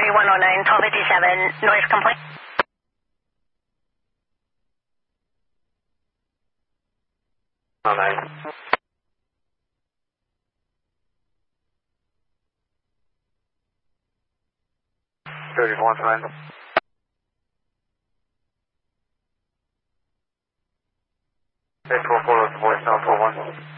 3109, 1257, noise complaint. Oh, nice. 31 friend. Hey, 12 voicemail 41.